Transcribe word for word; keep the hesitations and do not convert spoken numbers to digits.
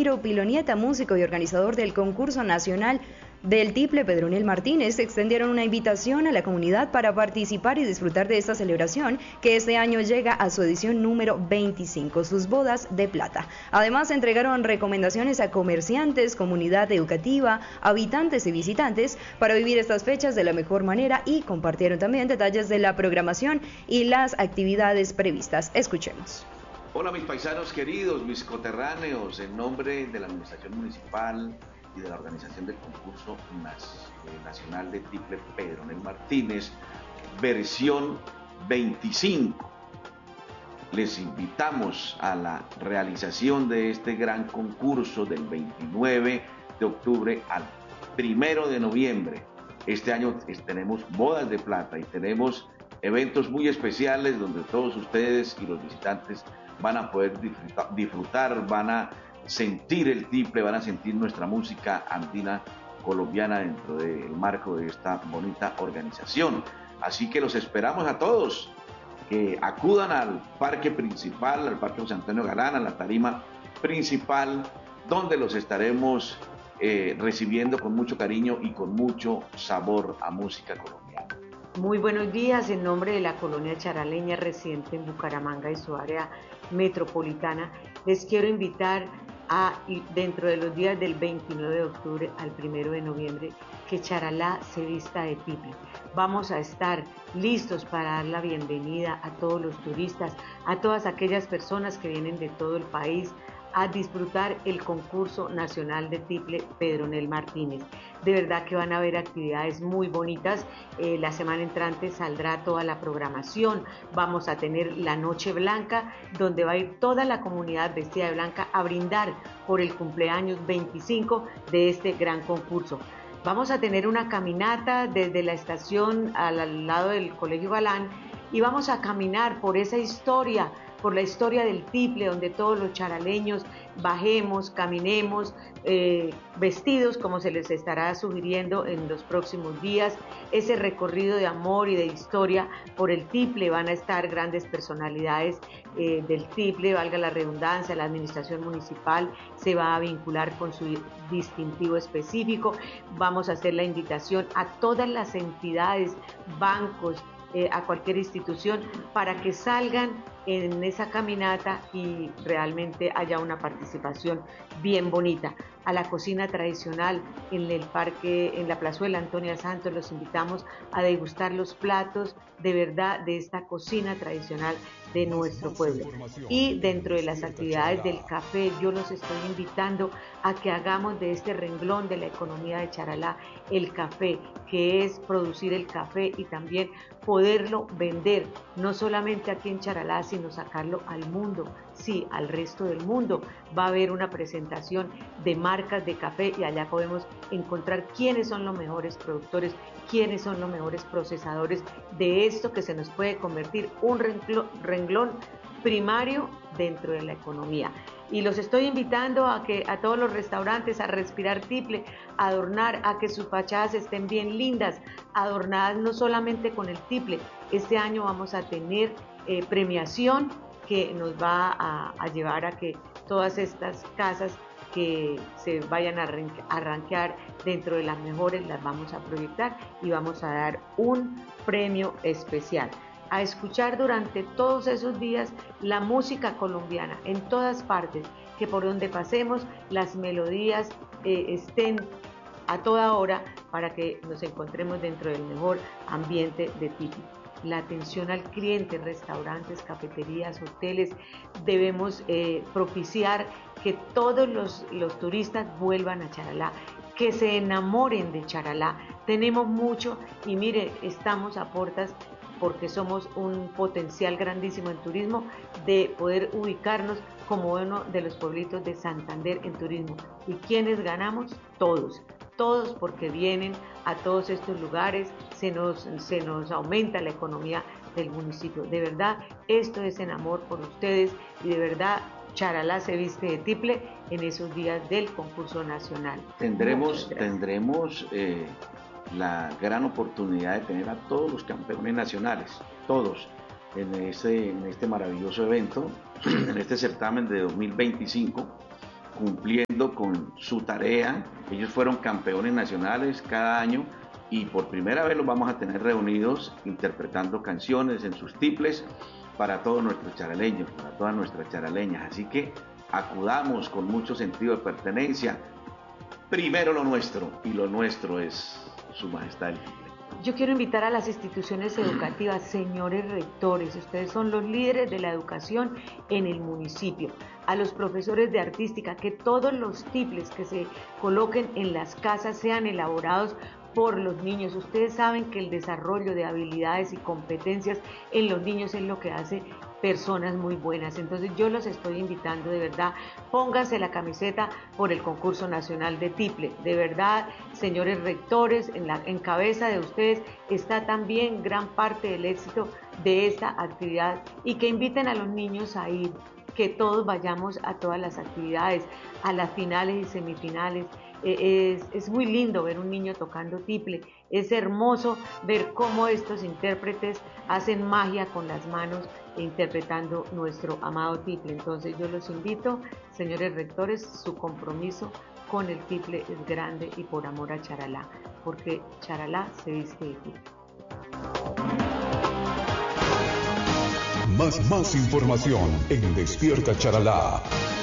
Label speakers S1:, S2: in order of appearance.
S1: Ramiro Pilonieta, músico y organizador del concurso nacional del Tiple, Pedronel Martínez, extendieron una invitación a la comunidad para participar y disfrutar de esta celebración que este año llega a su edición número veinticinco, sus bodas de plata. Además, entregaron recomendaciones a comerciantes, comunidad educativa, habitantes y visitantes para vivir estas fechas de la mejor manera y compartieron también detalles de la programación y las actividades previstas. Escuchemos.
S2: Hola mis paisanos queridos, mis coterráneos, en nombre de la Administración Municipal y de la organización del concurso nacional de Tiple Pedronel Martínez, versión veinticinco. Les invitamos a la realización de este gran concurso del veintinueve de octubre al primero de noviembre. Este año tenemos bodas de plata y tenemos eventos muy especiales donde todos ustedes y los visitantes van a poder disfrutar, disfrutar van a sentir el tiple, van a sentir nuestra música andina colombiana dentro del marco de esta bonita organización. Así que los esperamos a todos, que acudan al parque principal, al parque José Antonio Galán, a la tarima principal, donde los estaremos eh, recibiendo con mucho cariño y con mucho sabor a música colombiana.
S3: Muy buenos días, en nombre de la colonia charaleña residente en Bucaramanga y su área metropolitana, les quiero invitar a, dentro de los días del veintinueve de octubre al primero de noviembre, que Charalá se vista de tiple. Vamos a estar listos para dar la bienvenida a todos los turistas, a todas aquellas personas que vienen de todo el país a disfrutar el concurso nacional de tiple Pedronel Martínez. De verdad que van a haber actividades muy bonitas. Eh, la semana entrante saldrá toda la programación. Vamos a tener la Noche Blanca, donde va a ir toda la comunidad vestida de blanca a brindar por el cumpleaños veinticinco de este gran concurso. Vamos a tener una caminata desde la estación al, al lado del Colegio Galán y vamos a caminar por esa historia, por la historia del tiple, donde todos los charaleños bajemos, caminemos, eh, vestidos como se les estará sugiriendo en los próximos días. Ese recorrido de amor y de historia por el tiple, van a estar grandes personalidades eh, del tiple, valga la redundancia, la administración municipal se va a vincular con su distintivo específico. Vamos a hacer la invitación a todas las entidades, bancos, Eh, a cualquier institución para que salgan en esa caminata y realmente haya una participación bien bonita. A la cocina tradicional en el parque, en la plazuela Antonia Santos, los invitamos a degustar los platos de verdad de esta cocina tradicional de nuestro pueblo. Y dentro de las actividades del café, yo los estoy invitando a que hagamos de este renglón de la economía de Charalá el café, que es producir el café y también poderlo vender, no solamente aquí en Charalá, sino sacarlo al mundo, sí, al resto del mundo. Va a haber una presentación de marcas de café y allá podemos encontrar quiénes son los mejores productores, quiénes son los mejores procesadores de esto que se nos puede convertir un renglón primario dentro de la economía. Y los estoy invitando a que a todos los restaurantes a respirar tiple, a adornar, a que sus fachadas estén bien lindas, adornadas no solamente con el tiple. Este año vamos a tener eh, premiación que nos va a, a llevar a que todas estas casas que se vayan a arranquear dentro de las mejores las vamos a proyectar y vamos a dar un premio especial. A escuchar durante todos esos días la música colombiana en todas partes, que por donde pasemos las melodías eh, estén a toda hora para que nos encontremos dentro del mejor ambiente de tiple. La atención al cliente, restaurantes, cafeterías, hoteles, debemos eh, propiciar que todos los, los turistas vuelvan a Charalá, que se enamoren de Charalá. Tenemos mucho y mire, estamos a puertas, porque somos un potencial grandísimo en turismo, de poder ubicarnos como uno de los pueblitos de Santander en turismo. ¿Y quiénes ganamos? Todos. Todos, porque vienen a todos estos lugares, se nos, se nos aumenta la economía del municipio. De verdad, esto es en amor por ustedes y de verdad Charalá se viste de tiple en esos días del concurso nacional.
S2: Tendremos, tendremos eh, la gran oportunidad de tener a todos los campeones nacionales, todos, en este, en este maravilloso evento, en este certamen de dos mil veinticinco, cumpliendo con su tarea. Ellos fueron campeones nacionales cada año y por primera vez los vamos a tener reunidos interpretando canciones en sus tiples para todos nuestros charaleños, para todas nuestras charaleñas. Así que acudamos con mucho sentido de pertenencia. Primero lo nuestro, y lo nuestro es Su Majestad el Tiple.
S3: Yo quiero invitar a las instituciones educativas, señores rectores, ustedes son los líderes de la educación en el municipio, a los profesores de artística, que todos los tiples que se coloquen en las casas sean elaborados por los niños. Ustedes saben que el desarrollo de habilidades y competencias en los niños es lo que hace personas muy buenas. Entonces yo los estoy invitando, de verdad, pónganse la camiseta por el concurso nacional de tiple. De verdad, señores rectores, en la en cabeza de ustedes está también gran parte del éxito de esta actividad, y que inviten a los niños a ir, que todos vayamos a todas las actividades, a las finales y semifinales. Es, es muy lindo ver un niño tocando tiple, es hermoso ver cómo estos intérpretes hacen magia con las manos interpretando nuestro amado tiple. Entonces yo los invito, señores rectores, su compromiso con el tiple es grande, y por amor a Charalá, porque Charalá se viste de tiple.
S4: Más, más información en Despierta Charalá.